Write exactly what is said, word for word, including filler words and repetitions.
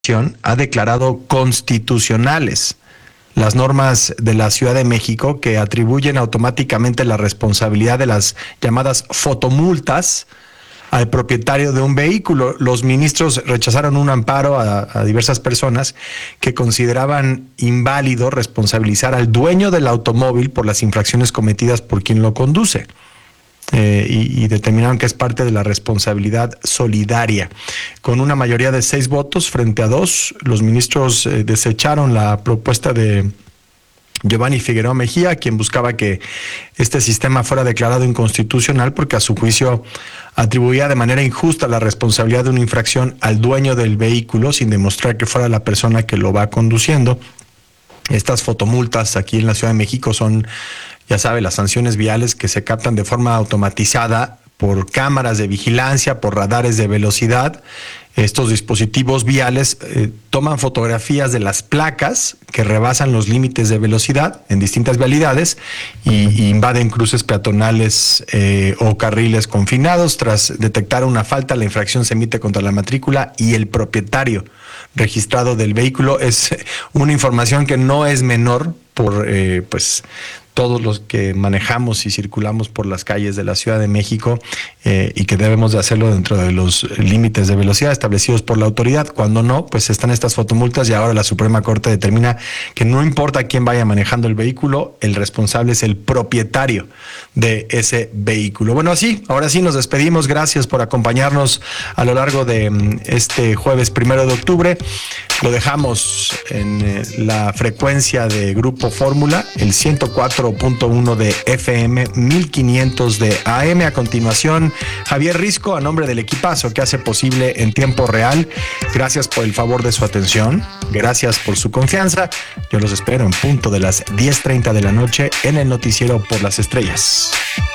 ha declarado constitucionales las normas de la Ciudad de México que atribuyen automáticamente la responsabilidad de las llamadas fotomultas al propietario de un vehículo. Los ministros rechazaron un amparo a, a diversas personas que consideraban inválido responsabilizar al dueño del automóvil por las infracciones cometidas por quien lo conduce. Eh, y, y determinaron que es parte de la responsabilidad solidaria. Con una mayoría de seis votos frente a dos, los ministros eh, desecharon la propuesta de Giovanni Figueroa Mejía, quien buscaba que este sistema fuera declarado inconstitucional porque a su juicio atribuía de manera injusta la responsabilidad de una infracción al dueño del vehículo sin demostrar que fuera la persona que lo va conduciendo. Estas fotomultas aquí en la Ciudad de México son, ya sabe, las sanciones viales que se captan de forma automatizada por cámaras de vigilancia, por radares de velocidad. Estos dispositivos viales eh, toman fotografías de las placas que rebasan los límites de velocidad en distintas vialidades y, y invaden cruces peatonales eh, o carriles confinados. Tras detectar una falta, la infracción se emite contra la matrícula y el propietario registrado del vehículo. Es una información que no es menor por eh, pues todos los que manejamos y circulamos por las calles de la Ciudad de México eh, y que debemos de hacerlo dentro de los límites de velocidad establecidos por la autoridad. Cuando no, pues están estas fotomultas y ahora la Suprema Corte determina que no importa quién vaya manejando el vehículo, el responsable es el propietario de ese vehículo. Bueno, así, ahora sí nos despedimos. Gracias por acompañarnos a lo largo de este jueves primero de octubre. Lo dejamos en eh, la frecuencia de Grupo Fórmula, el ciento cuatro punto uno de F M, mil quinientos de A M. A continuación, Javier Risco, a nombre del equipazo que hace posible En Tiempo Real. Gracias por el favor de su atención. Gracias por su confianza. Yo los espero en punto de las diez treinta de la noche en el noticiero Por las Estrellas.